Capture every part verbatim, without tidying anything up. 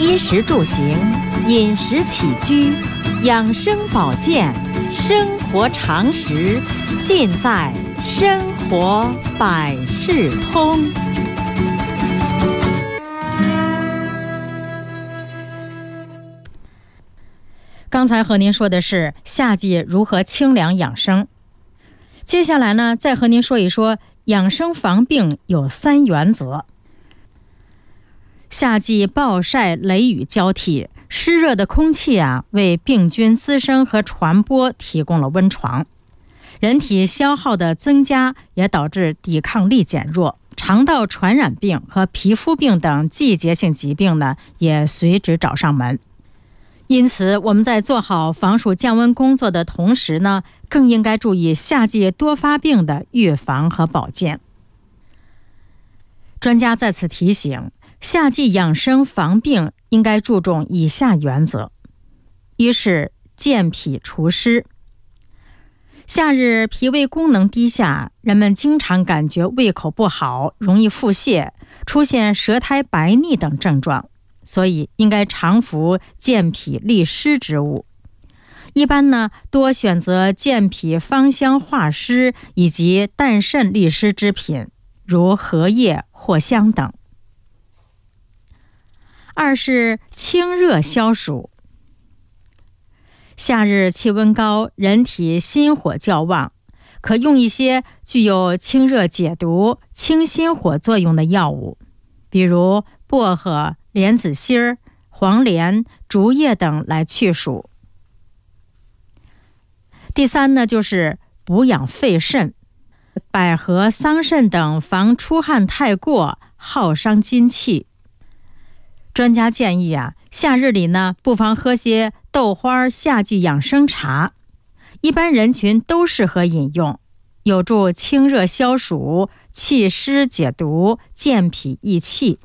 衣食住行、饮食起居、养生保健、生活常识，尽在生活百事通。刚才和您说的是夏季如何清凉养生，接下来呢，再和您说一说养生防病有三原则。夏季暴晒雷雨交替，湿热的空气啊，为病菌滋生和传播提供了温床。人体消耗的增加，也导致抵抗力减弱，肠道传染病和皮肤病等季节性疾病呢，也随之找上门。因此，我们在做好防暑降温工作的同时呢，更应该注意夏季多发病的预防和保健。专家在此提醒，夏季养生防病应该注重以下原则：一是健脾除湿。夏日脾胃功能低下，人们经常感觉胃口不好，容易腹泻，出现舌苔白腻等症状，所以应该常服健脾利湿之物。一般呢，多选择健脾芳香化湿以及淡渗利湿之品，如荷叶、藿香等。二是清热消暑。夏日气温高，人体心火较旺，可用一些具有清热解毒、清心火作用的药物，比如薄荷、莲子心儿、黄连、竹叶等来去暑。第三呢，就是补养肺肾，百合、桑葚等防出汗太过，耗伤精气。专家建议啊，夏日里呢，不妨喝些豆花夏季养生茶，一般人群都适合饮用，有助清热消暑、祛湿解毒、健脾益气。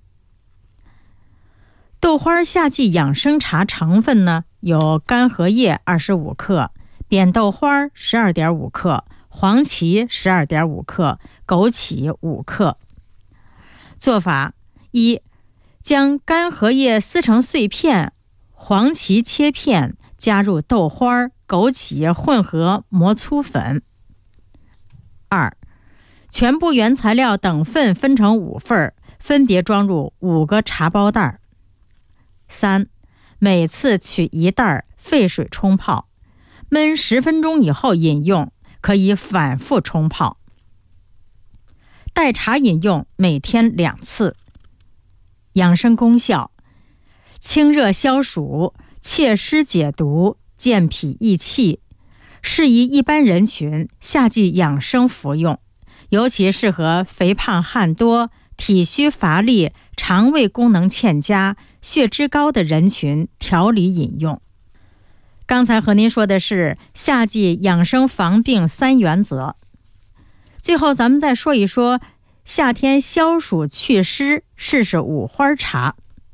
豆花夏季养生茶成分呢，有干荷叶二十五克、扁豆花十二点五克、黄芪十二点五克、枸杞五克。做法：一、将干荷叶撕成碎片，黄芪切片，加入豆花、枸杞混合磨粗粉。二、全部原材料等份分成五份，分别装入五个茶包袋。三、每次取一袋，沸水冲泡，焖十分钟以后饮用，可以反复冲泡。代茶饮用，每天两次。养生功效：清热消暑、祛湿解毒、健脾益气，适宜一般人群夏季养生服用，尤其适合肥胖汗多、体虚乏力、肠胃功能欠佳、血脂高的人群调理饮用。刚才和您说的是夏季养生防病三原则。最后咱们再说一说夏天消暑祛湿，试试五花茶。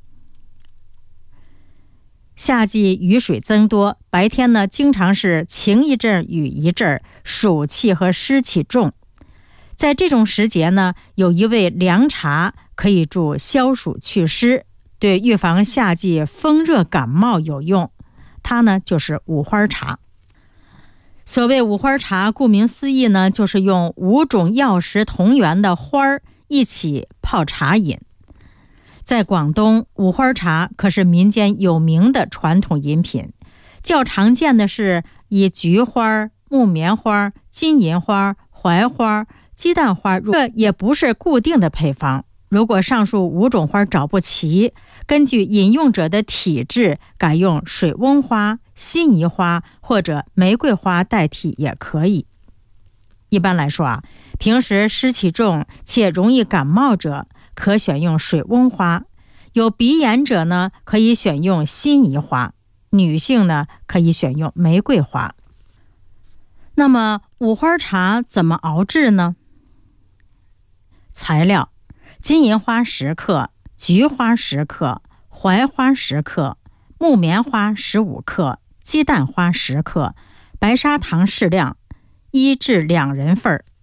夏季雨水增多，白天呢经常是晴一阵雨一阵，暑气和湿气重。在这种时节呢，有一味凉茶可以助消暑祛湿，对预防夏季风热感冒有用。它呢就是五花茶。所谓五花茶，顾名思义呢，就是用五种药食同源的花儿一起泡茶饮。在广东，五花茶可是民间有名的传统饮品，较常见的是以菊花、木棉花、金银花、槐花、鸡蛋花入，这也不是固定的配方。如果上述五种花找不齐，根据饮用者的体质，改用水翁花、悉尼花或者玫瑰花代替也可以。一般来说啊，平时湿气重且容易感冒者，可选用水翁花；有鼻炎者呢，可以选用悉尼花；女性呢，可以选用玫瑰花。那么五花茶怎么熬制呢？材料：金银花十克、菊花十克、槐花十克、木棉花十五克、鸡蛋花十克、白砂糖适量，一至两人份儿。